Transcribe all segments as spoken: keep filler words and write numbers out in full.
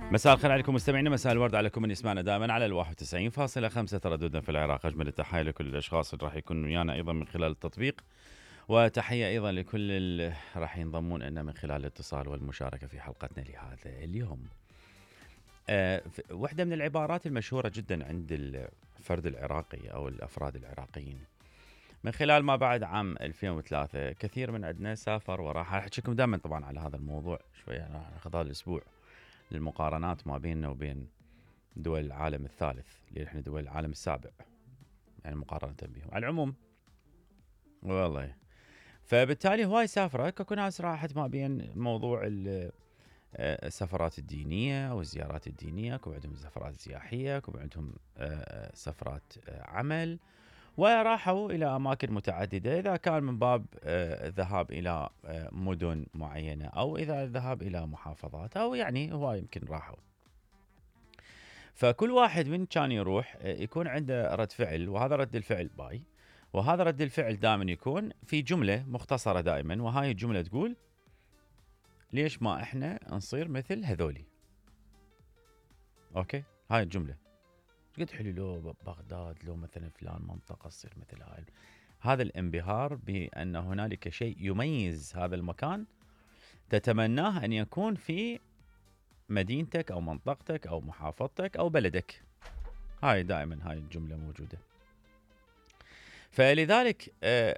مساء الخير عليكم مستمعينا، مساء الورد عليكم من يسمعنا دائما على الواحد وتسعين فاصلة خمسة ترددنا في العراق. أجمل التحية لكل الأشخاص اللي راح يكونوا ويانا أيضا من خلال التطبيق، وتحية أيضا لكل اللي راح ينضمون لنا من خلال الاتصال والمشاركة في حلقتنا لهذا اليوم. أه واحدة من العبارات المشهورة جدا عند الفرد العراقي أو الأفراد العراقيين من خلال ما بعد عام ألفين وثلاثة، كثير من عندنا سافر وراح أحكيكم دائما طبعا على هذا الموضوع شوية. راح ناخذ هذا الأسبوع للمقارنات ما بيننا وبين دول العالم الثالث اللي احنا دول العالم السابع، يعني مقارنة بهم على العموم. والله فبالتالي هواي سافرة كاكو ناس راحت ما بين موضوع السفرات الدينية أو الزيارات الدينية، كو عندهم سفرات سياحية، كو عندهم سفرات عمل، وراحوا إلى أماكن متعددة، إذا كان من باب الذهاب إلى مدن معينة أو إذا الذهاب إلى محافظات، أو يعني هو يمكن راحوا. فكل واحد من كان يروح يكون عنده رد فعل، وهذا رد الفعل باي، وهذا رد الفعل دائما يكون في جملة مختصرة دائما، وهاي الجملة تقول: ليش ما احنا نصير مثل هذولي؟ اوكي، هاي الجملة قد حلو، لو بغداد لو مثلا فلان منطقة تصير مثل هاي. هذا الانبهار بأن هنالك شيء يميز هذا المكان تتمناه أن يكون في مدينتك أو منطقتك أو محافظتك أو بلدك. هاي دائما هاي الجملة موجودة. فلذلك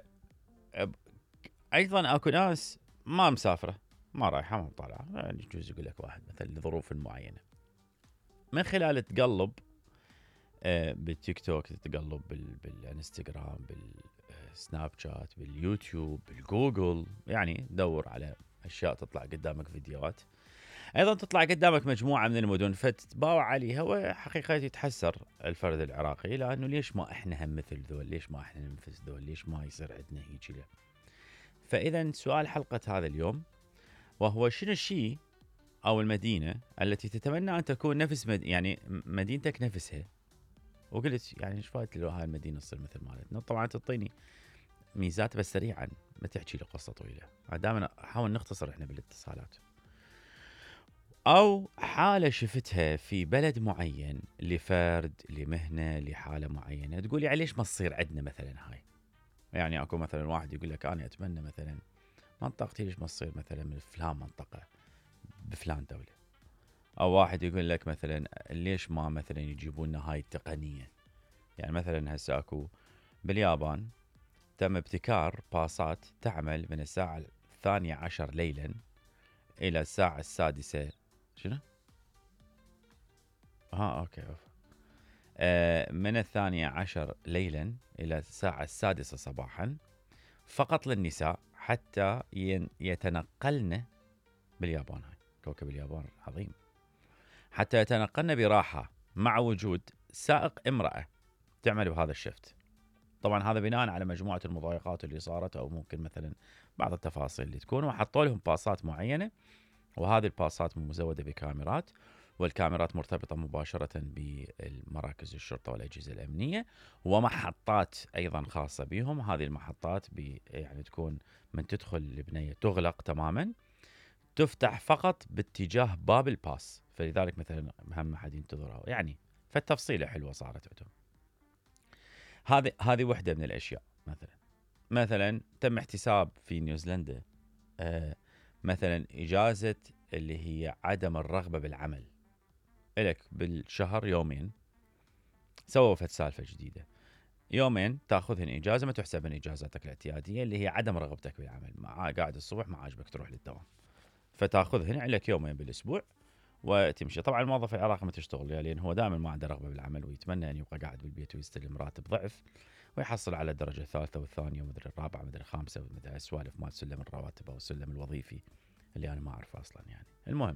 أيضا أكو ناس ما مسافرة، ما رايحة ما طالعة، يعني يجوز يقول لك واحد مثلا لظروف معينة، من خلال تقلب بالتيك توك، تتقلب بالانستغرام، بالسناب شات، باليوتيوب، بالجوجل، يعني دور على أشياء تطلع قدامك، فيديوهات أيضا تطلع قدامك مجموعة من المدن فتتباوع عليها، وحقيقة يتحسر الفرد العراقي لأنه ليش ما إحنا هم مثل ذول، ليش ما إحنا ننفذ ذول، ليش ما يصير عندنا هيك له. فإذا سؤال حلقة هذا اليوم وهو: شنو الشيء أو المدينة التي تتمنى أن تكون نفس مد... يعني مدينتك نفسها، وقلت يعني ايش فايت لو هاي المدينة تصير مثل مالتنا؟ طبعا تعطيني ميزات بس سريعا، ما تحكي لي قصة طويلة، دائما نحاول نختصر احنا بالاتصالات. أو حالة شفتها في بلد معين لفرد، لمهنة، لحالة معينة، تقول يعني ليش ما تصير عندنا مثلا هاي؟ يعني أكو مثلا واحد يقول لك أنا أتمنى مثلا منطقتي ليش ما تصير مثلا من فلان منطقة بفلان دولة. أو واحد يقول لك مثلا ليش ما مثلا يجيبون لنا هاي التقنية؟ يعني مثلا هسه أكو باليابان تم ابتكار باصات تعمل من الساعة الثانية عشر ليلا إلى الساعة السادسة. شنو؟ ها أوكي أوف. آه من الثانية عشر ليلا إلى الساعة السادسة صباحا فقط للنساء، حتى يتنقلن باليابان. هاي كوكب اليابان عظيم. حتى يتنقلن براحة مع وجود سائق امرأة تعمل بهذا الشفت. طبعا هذا بناء على مجموعة المضايقات اللي صارت، أو ممكن مثلا بعض التفاصيل اللي تكون، وحطوا لهم باصات معينة، وهذه الباصات مزودة بكاميرات، والكاميرات مرتبطة مباشرة بمراكز الشرطة والأجهزة الأمنية، ومحطات أيضا خاصة بهم. هذه المحطات يعني تكون من تدخل البنية تغلق تماما، تفتح فقط باتجاه باب الباص، فلذلك مثلا هم حد ينتظرها، يعني فالتفصيلة حلوة صارت عندهم. هذه هذه وحدة من الأشياء. مثلا مثلا تم احتساب في نيوزيلندا آه مثلا إجازة اللي هي عدم الرغبة بالعمل، إلك بالشهر يومين. سووا فت سالفة جديدة، يومين تاخذهن إجازة ما تحسبن إجازاتك الاعتيادية اللي هي عدم رغبتك بالعمل، مع قاعد الصبح ما عاجبك تروح للدوام، فتاخذهن عليك يومين بالأسبوع وتمشي. طبعا الموظف العراقي ما تشتغل يعني، لأن هو دائما ما عنده رغبة بالعمل، ويتمنى أن يبقى قاعد بالبيت ويستلم راتب ضعف، ويحصل على الدرجة الثالثة والثانية ومدري الرابعة ومدري الخامسة ومدري السوالف مال سلم الرواتب أو السلم الوظيفي اللي أنا ما أعرفه أصلا يعني. المهم،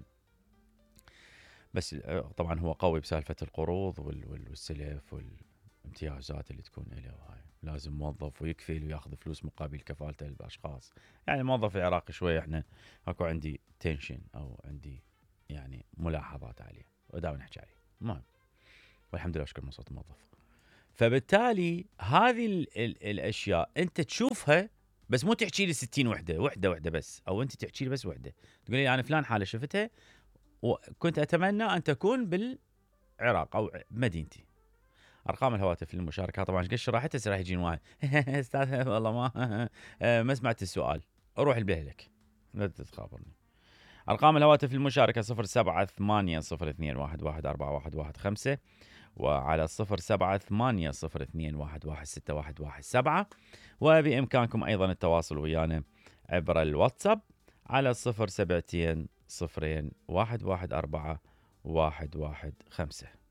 بس طبعا هو قوي بسالفة القروض والسلف والامتيازات اللي تكون له، وهاي لازم موظف ويكفل وياخذ فلوس مقابل كفالته للأشخاص. يعني الموظف العراقي شوي احنا اكو عندي تنشن او عندي يعني ملاحظات عليه ودائما نحكي عليه. المهم، والحمد لله اشكر من صوت الموظف. فبالتالي هذه ال ال الاشياء انت تشوفها، بس مو تحكي لي ستين وحده وحده وحده بس، او انت تحكي لي بس وحده، تقول لي انا فلان حاله شفتها وكنت أتمنى أن تكون بالعراق أو مدينتي. أرقام الهواتف للمشاركة طبعا قش شرحتها راح يجين واحد أستاذ والله ما ما سمعت السؤال، أروح البهلك لا تتخابرني. أرقام الهواتف للمشاركة صفر سبعة ثمانية صفر اثنين واحد واحد أربعة واحد واحد خمسة، وعلى صفر سبعة ثمانية صفر اثنين واحد واحد ستة واحد واحد سبعة، وبإمكانكم أيضا التواصل ويانا عبر الواتساب على صفر سبعتين صفرين واحد واحد أربعة واحد واحد خمسة.